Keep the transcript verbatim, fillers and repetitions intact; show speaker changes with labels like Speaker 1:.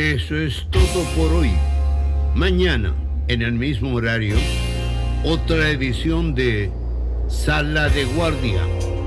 Speaker 1: Eso es todo por hoy. Mañana, en el mismo horario, otra edición de Sala de Guardia.